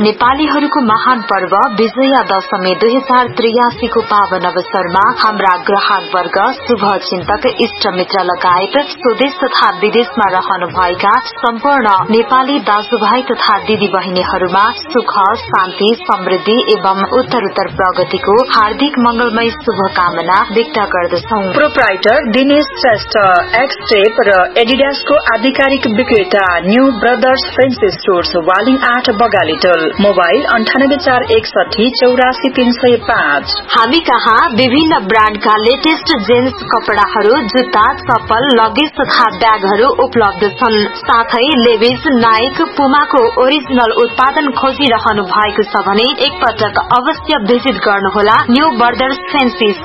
नेपालीहरूको महान पर्व विजया दशमी 2083 को पावन अवसरमा हाम्रा ग्राहक वर्ग, शुभ चिन्तक, इष्ट मित्र लगायत स्वदेश तथा विदेशमा रहनु भएका सम्पूर्ण नेपाली दाजुभाइ तथा दिदी बहिनीहरूमा सुख, शान्ति, समृद्धि एवं उत्तरोत्तर प्रगतिको हार्दिक मंगलमय शुभकामना व्यक्त गर्दछौं। प्रोप्राइटर दिनेश श्रेष्ठ, एक्सटेप र एडिडासको आधिकारिक विक्रेता new brothers fancy stores, Waling 8 बगालीटोल, mobile 9841844305। हामी कहाँ विभिन्न ब्रान्डका लेटेस्ट जेन्ट्स कपड़ाहरू, जुत्ता, चप्पल, लगेज तथा ब्यागहरू उपलब्ध छन्। साथै लेभिस, नाइक, पुमाको ओरिजिनल उत्पादन खोजिरहनु भएको छ भने एकपटक अवश्य भिजिट गर्नुहोला न्यू ब्रदर्स फैन्सी